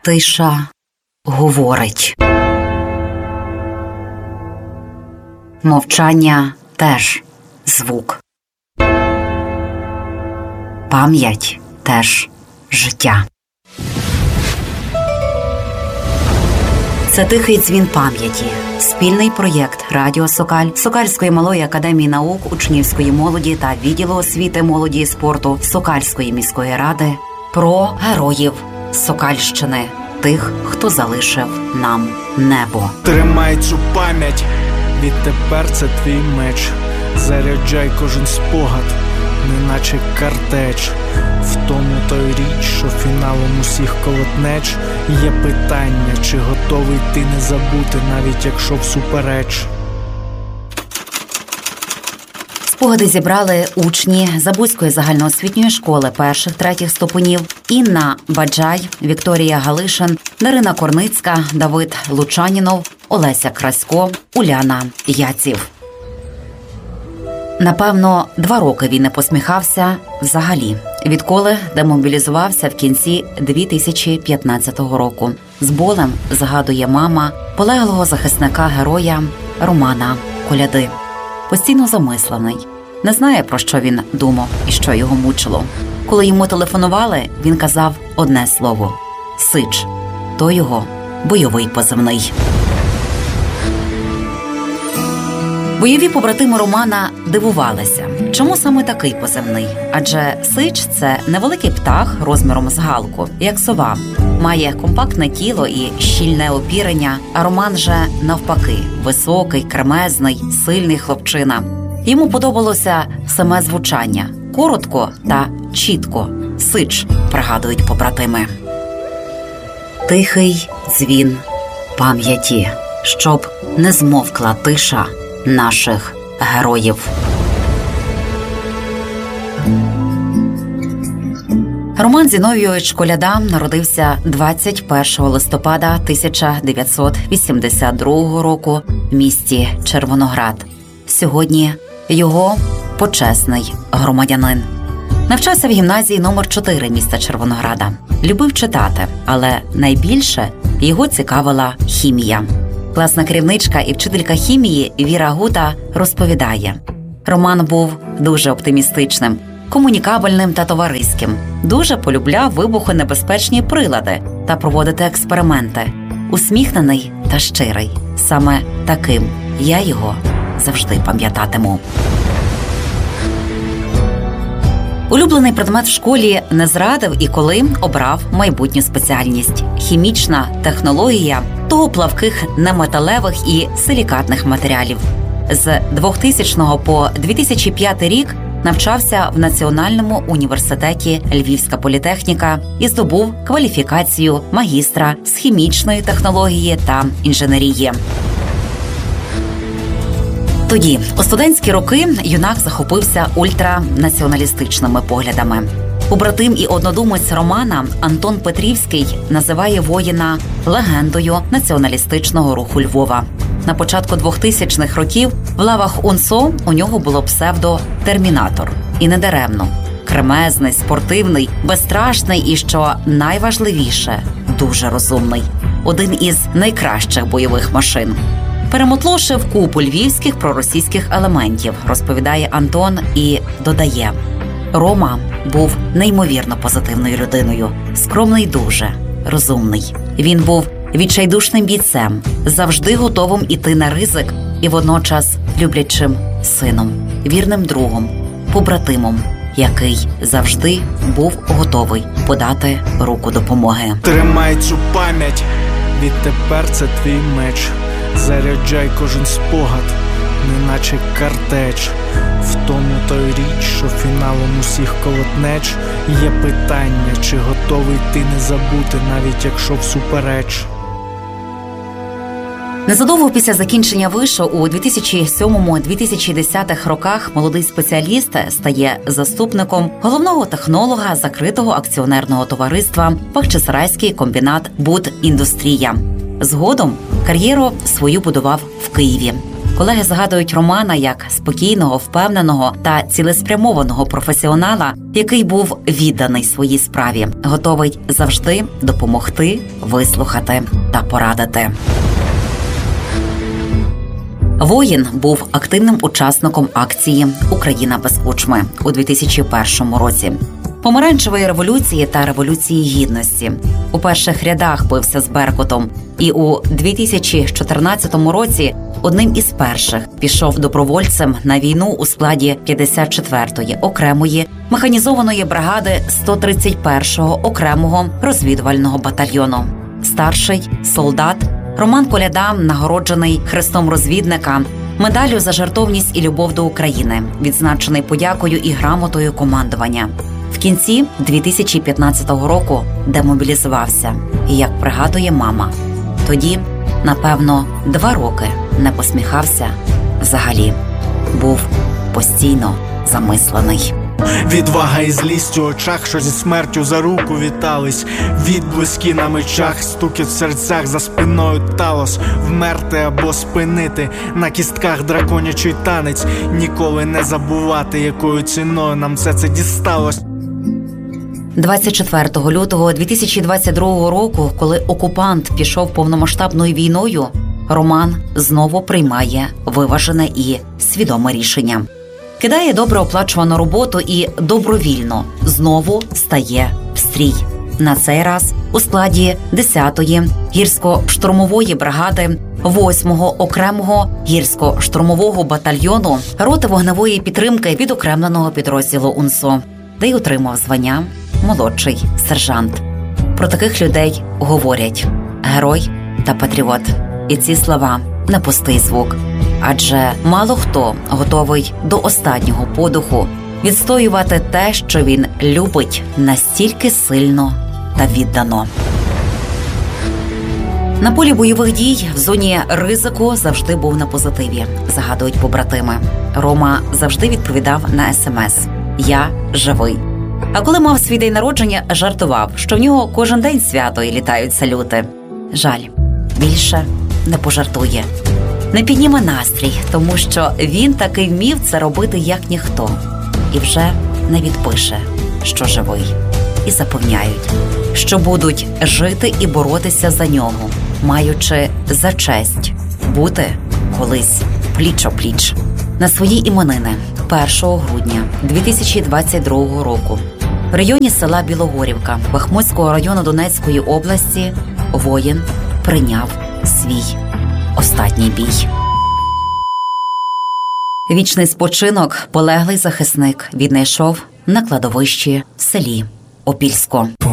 Тиша говорить. Мовчання теж звук. Пам'ять теж життя. Це «Тихий дзвін пам'яті» – спільний проєкт Радіо Сокаль, Сокальської малої академії наук, учнівської молоді та відділу освіти, молоді і спорту Сокальської міської ради про героїв Сокальщини, тих, хто залишив нам небо. Тримай цю пам'ять, відтепер це твій меч. Заряджай кожен спогад, неначе картеч. В тому той річ, що фіналом усіх колотнеч. Є питання, чи готовий ти не забути, навіть якщо всупереч. Спогади зібрали учні Забузької загальноосвітньої школи перших-третіх ступенів Інна Баджай, Вікторія Галишин, Дарина Корницька, Давид Лучанінов, Олеся Красько, Уляна Яців. Напевно, 2 роки він не посміхався взагалі, відколи демобілізувався в кінці 2015 року. З болем згадує мама полеглого захисника-героя Романа Коляди. Постійно замислений. Не знає, про що він думав і що його мучило. Коли йому телефонували, він казав одне слово – «Сич». То його бойовий позивний. Бойові побратими Романа дивувалися, чому саме такий позивний. Адже сич – це невеликий птах розміром з галку, як сова. Має компактне тіло і щільне опірення, а Роман же навпаки – високий, кремезний, сильний хлопчина. Йому подобалося саме звучання – коротко та чітко. Сич, пригадують побратими. Тихий дзвін пам'яті, щоб не змовкла тиша наших героїв. Роман Зіновійович Коляда народився 21 листопада 1982 року в місті Червоноград. Сьогодні його почесний громадянин. Навчався в гімназії номер 4 міста Червонограда. Любив читати, але найбільше його цікавила хімія. Класна керівничка і вчителька хімії Віра Гута розповідає: Роман був дуже оптимістичним, комунікабельним та товариським. Дуже полюбляв вибухонебезпечні прилади та проводити експерименти. Усміхнений та щирий. Саме таким я його завжди пам'ятатиму. Улюблений предмет в школі не зрадив і коли обрав майбутню спеціальність – хімічна технологія тугоплавких неметалевих і силікатних матеріалів. З 2000 по 2005 рік навчався в Національному університеті Львівська політехніка і здобув кваліфікацію магістра з хімічної технології та інженерії. Тоді, у студентські роки, юнак захопився ультранаціоналістичними поглядами. Побратим і однодумець Романа Антон Петрівський називає воїна легендою націоналістичного руху Львова. На початку 2000-х років в лавах УНСО у нього було псевдо «Термінатор». І не даремно. Кремезний, спортивний, безстрашний і, що найважливіше, дуже розумний. Один із найкращих бойових машин. Перемотлошив купу львівських проросійських елементів, розповідає Антон і додає: Рома був неймовірно позитивною людиною, скромний дуже, розумний. Він був відчайдушним бійцем, завжди готовим іти на ризик і водночас люблячим сином, вірним другом, побратимом, який завжди був готовий подати руку допомоги. Тримай цю пам'ять, відтепер це твій меч. Заряджай кожен спогад, неначе картеч. В тому той річ, що фіналом усіх колотнеч. Є питання, чи готовий ти не забути, навіть якщо всупереч. Незадовго після закінчення вишу у 2007-2010 роках молодий спеціаліст стає заступником головного технолога закритого акціонерного товариства Бахчисарайський комбінат «Будіндустрія». Згодом кар'єру свою будував в Києві. Колеги згадують Романа як спокійного, впевненого та цілеспрямованого професіонала, який був відданий своїй справі, готовий завжди допомогти, вислухати та порадити. Воїн був активним учасником акції «Україна без кучми» у 2001 році, помаранчевої революції та революції гідності. У перших рядах бився з Беркутом і у 2014 році одним із перших пішов добровольцем на війну у складі 54-ї окремої механізованої бригади 131-го окремого розвідувального батальйону. Старший солдат Роман Коляда нагороджений Хрестом розвідника, медаллю за жертовність і любов до України, відзначений подякою і грамотою командування. В кінці 2015 року демобілізувався. І, як пригадує мама, тоді, напевно, 2 роки не посміхався взагалі. Був постійно замислений. Відвага і злість у очах, що зі смертю за руку вітались. Відблиски на мечах, стукіт в серцях, за спиною талос. Вмерти або спинити, на кістках драконячий танець. Ніколи не забувати, якою ціною нам все це дісталось. 24 лютого 2022 року, коли окупант пішов повномасштабною війною, Роман знову приймає виважене і свідоме рішення. Кидає добре оплачувану роботу і добровільно знову стає в стрій. На цей раз у складі 10-ї гірсько-штурмової бригади 8-го окремого гірсько-штурмового батальйону роти вогневої підтримки відокремленого підрозділу УНСО, де й отримав звання молодший сержант. Про таких людей говорять герой та патріот. І ці слова не пустий звук. Адже мало хто готовий до останнього подиху відстоювати те, що він любить настільки сильно та віддано. На полі бойових дій в зоні ризику завжди був на позитиві, згадують побратими. Рома завжди відповідав на СМС «Я живий». А коли мав свій день народження, жартував, що в нього кожен день свято і літають салюти. Жаль, більше не пожартує. Не підніме настрій, тому що він таки вмів це робити як ніхто. І вже не відпише, що живий. І запевняють, що будуть жити і боротися за нього, маючи за честь бути колись пліч-о-пліч. На свої іменини 1 грудня 2022 року в районі села Білогорівка Бахмутського району Донецької області воїн прийняв свій останній бій. Вічний спочинок полеглий захисник віднайшов на кладовищі в селі Опільсько.